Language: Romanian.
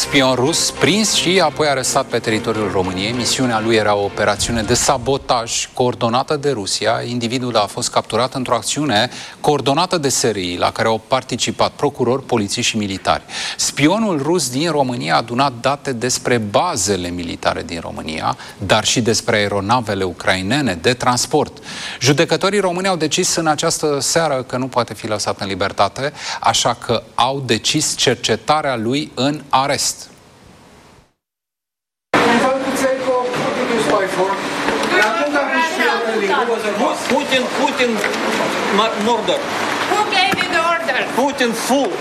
spion rus prins și apoi arestat pe teritoriul României. Misiunea lui era o operațiune de sabotaj coordonată de Rusia. Individul a fost capturat într-o acțiune coordonată de SRI, la care au participat procurori, polițiști și militari. Spionul rus din România a adunat date despre bazele militare din România, dar și despre aeronavele ucrainene de transport. Judecătorii români au decis în această seară că nu poate fi lăsat în libertate, așa că au decis cercetarea lui în arest. Putin murder. Who gave you the order? Putin fool.